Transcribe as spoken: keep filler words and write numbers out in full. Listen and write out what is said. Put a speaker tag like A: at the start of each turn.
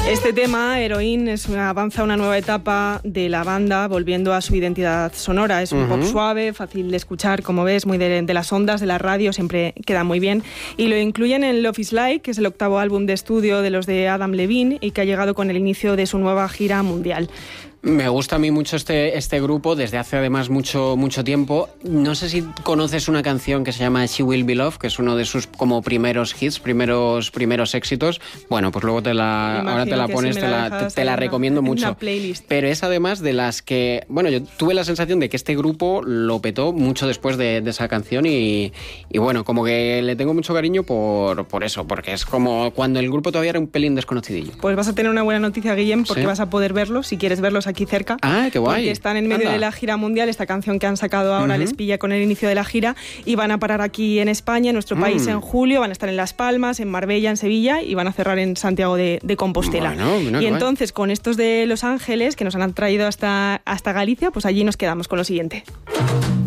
A: Este tema, Heroin, es una, avanza una nueva etapa de la banda, volviendo a su identidad sonora. Es un uh-huh. pop suave, fácil de escuchar, como ves, muy de, de las ondas de la radio, siempre queda muy bien. Y lo incluyen en Love is Like, que es el octavo álbum de estudio de los de Adam Levine y que ha llegado con el inicio de su nueva gira mundial.
B: Me gusta a mí mucho este, este grupo desde hace además mucho, mucho tiempo. No sé si conoces una canción que se llama She Will Be Loved, que es uno de sus como primeros hits, primeros, primeros éxitos. Bueno, pues luego te la, ahora te la pones, te la, te, te la recomiendo
A: una,
B: mucho.
A: Una playlist.
B: Pero es además de las que... Bueno, yo tuve la sensación de que este grupo lo petó mucho después de, de esa canción y, y bueno, como que le tengo mucho cariño por, por eso, porque es como cuando el grupo todavía era un pelín desconocidillo.
A: Pues vas a tener una buena noticia, Guillem, porque
B: ¿Sí?
A: vas a poder verlos, si quieres verlos aquí cerca.
B: Ah, qué guay.
A: Porque están en medio
B: Anda.
A: de la gira mundial. Esta canción que han sacado ahora uh-huh. les pilla con el inicio de la gira y van a parar aquí en España, en nuestro mm. país, en julio. Van a estar en Las Palmas, en Marbella, en Sevilla y van a cerrar en Santiago de, de Compostela.
B: Bueno, bueno,
A: y entonces, con estos de Los Ángeles, que nos han traído hasta, hasta Galicia, pues allí nos quedamos con lo siguiente.